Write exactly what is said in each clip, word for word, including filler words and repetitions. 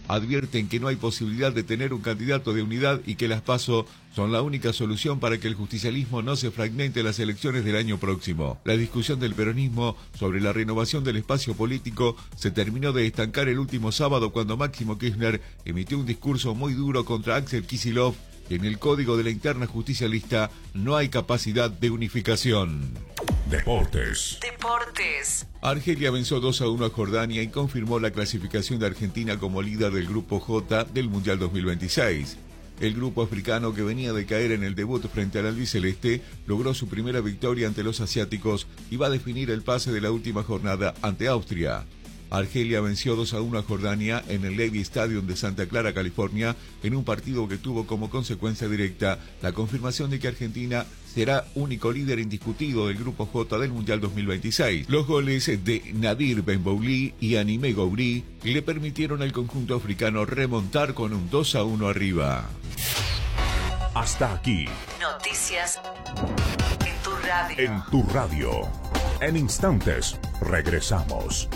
advierten que no hay posibilidad de tener un candidato de unidad y que las PASO son la única solución para que el justicialismo no se fragmente en las elecciones del año próximo. La discusión del peronismo sobre la renovación del espacio político se terminó de estancar el último sábado cuando Máximo Kirchner emitió un discurso muy duro contra Axel Kicillof, y en el código de la interna justicialista no hay capacidad de unificación. Deportes. Deportes. Argelia venció dos a uno a Jordania y confirmó la clasificación de Argentina como líder del Grupo J del Mundial dos mil veintiséis. El grupo africano, que venía de caer en el debut frente al albiceleste, logró su primera victoria ante los asiáticos y va a definir el pase de la última jornada ante Austria. Argelia venció dos a uno a Jordania en el Levi Stadium de Santa Clara, California, en un partido que tuvo como consecuencia directa la confirmación de que Argentina será único líder indiscutido del Grupo J del Mundial dos mil veintiséis. Los goles de Nadir Benbouli y Anime Gouiri le permitieron al conjunto africano remontar con un dos a uno arriba. Hasta aquí. Noticias en tu radio. En tu radio. En instantes, regresamos.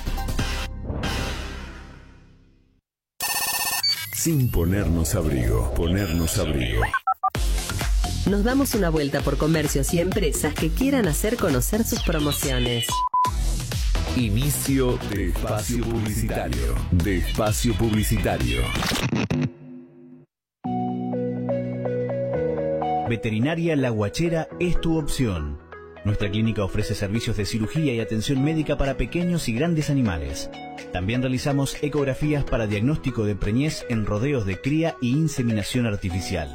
Sin ponernos abrigo, ponernos abrigo. Nos damos una vuelta por comercios y empresas que quieran hacer conocer sus promociones. Inicio de espacio publicitario. De espacio publicitario. Veterinaria La Guachera es tu opción. Nuestra clínica ofrece servicios de cirugía y atención médica para pequeños y grandes animales. También realizamos ecografías para diagnóstico de preñez en rodeos de cría y inseminación artificial.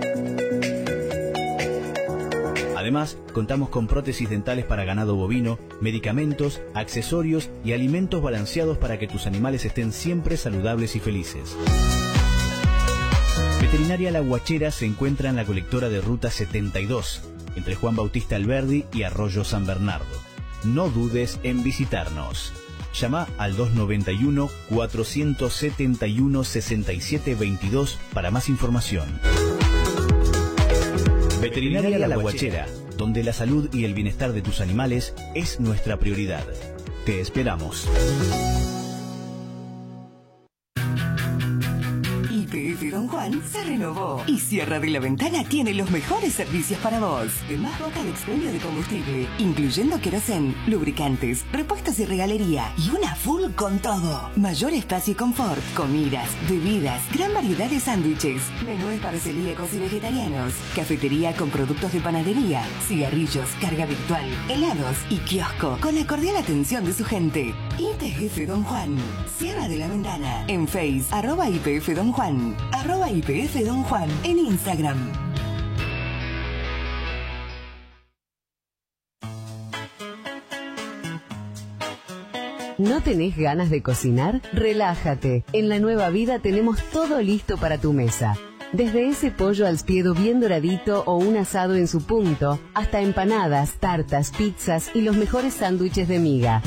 Además, contamos con prótesis dentales para ganado bovino, medicamentos, accesorios y alimentos balanceados para que tus animales estén siempre saludables y felices. Veterinaria La Guachera se encuentra en la colectora de Ruta setenta y dos, entre Juan Bautista Alberdi y Arroyo San Bernardo. No dudes en visitarnos. Llama al dos noventa y uno, cuatrocientos setenta y uno, sesenta y siete veintidós para más información. Veterinaria La Guachera, donde la salud y el bienestar de tus animales es nuestra prioridad. Te esperamos. Y P F Don Juan se renovó y Sierra de la Ventana tiene los mejores servicios para vos. De más boca de expendio de combustible, incluyendo querosén, lubricantes, repuestos y regalería, y una full con todo. Mayor espacio y confort, comidas, bebidas, gran variedad de sándwiches, menúes para celíacos y vegetarianos, cafetería con productos de panadería, cigarrillos, carga virtual, helados y kiosco con la cordial atención de su gente. Y P F Don Juan, Sierra de la Ventana, en Face, arroba I P F Don Juan, arroba I P F Don Juan, en Instagram. ¿No tenés ganas de cocinar? Relájate. En La Nueva Vida tenemos todo listo para tu mesa. Desde ese pollo al spiedo bien doradito o un asado en su punto, hasta empanadas, tartas, pizzas y los mejores sándwiches de miga.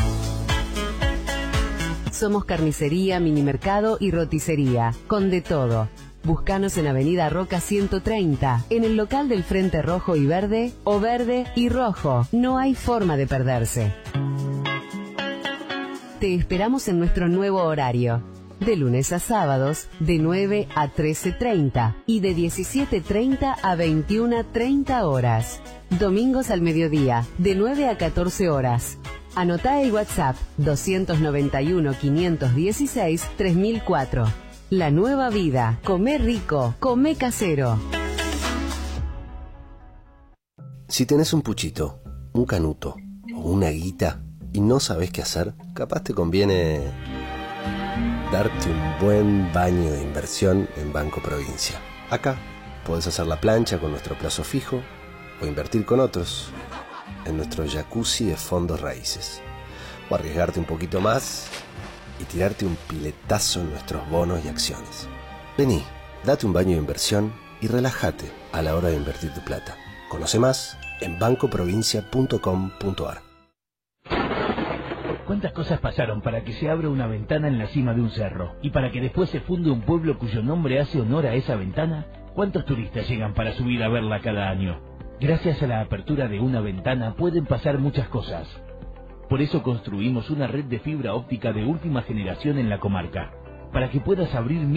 Somos carnicería, minimercado y roticería, con de todo. Búscanos en Avenida Roca ciento treinta, en el local del Frente Rojo y Verde, o Verde y Rojo. No hay forma de perderse. Te esperamos en nuestro nuevo horario. De lunes a sábados, de nueve a trece treinta y de diecisiete treinta a veintiuna treinta horas. Domingos al mediodía, de nueve a catorce horas. Anotá el WhatsApp doscientos noventa y uno, quinientos dieciséis, tres mil cuatro. La Nueva Vida. Comé rico, comé casero. Si tenés un puchito, un canuto o una guita y no sabés qué hacer, capaz te conviene darte un buen baño de inversión en Banco Provincia. Acá podés hacer la plancha con nuestro plazo fijo o invertir con otros en nuestro jacuzzi de fondos raíces, o arriesgarte un poquito más y tirarte un piletazo en nuestros bonos y acciones. Vení, date un baño de inversión y relájate a la hora de invertir tu plata. Conoce más en banco provincia punto com punto a r. ¿Cuántas cosas pasaron para que se abra una ventana en la cima de un cerro? Y para que después se funde un pueblo cuyo nombre hace honor a esa ventana. ¿Cuántos turistas llegan para subir a verla cada año? Gracias a la apertura de una ventana pueden pasar muchas cosas. Por eso construimos una red de fibra óptica de última generación en la comarca, para que puedas abrir